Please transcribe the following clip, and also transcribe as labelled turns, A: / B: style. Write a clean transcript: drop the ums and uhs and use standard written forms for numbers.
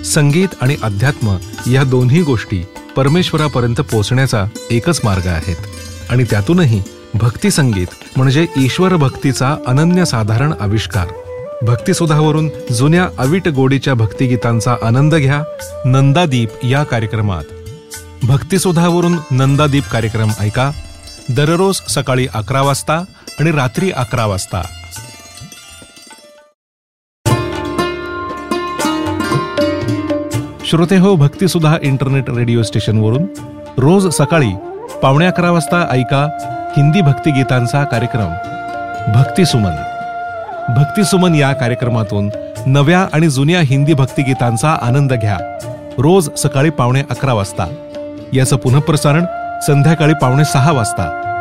A: संगीत आणि अध्यात्म या दोन्ही गोष्टी परमेश्वरापर्यंत पोहोचण्याचा एकच मार्ग आहेत आणि त्यातूनही भक्ती संगीत म्हणजे ईश्वर भक्तीचा अनन्यसाधारण आविष्कार. भक्तिसुधावरून जुन्या अवीट गोडीच्या भक्तिगीतांचा आनंद घ्या नंदादीप या कार्यक्रमात. भक्तिसुधावरून नंदादीप कार्यक्रम ऐका दररोज सकाळी 11 वाजता आणि रात्री 11 वाजता. श्रोते हो, भक्तिसुधा इंटरनेट रेडिओ स्टेशनवरून रोज सकाळी 11:15 वाजता ऐका हिंदी भक्तिगीतांचा कार्यक्रम भक्तिसुमन. भक्तिसुमन या कार्यक्रमातून नव्या आणि जुन्या हिंदी भक्तिगीतांचा आनंद घ्या रोज सकाळी 11:15 वाजता. याचं पुनःप्रसारण संध्याकाळी 5:45 वाजता.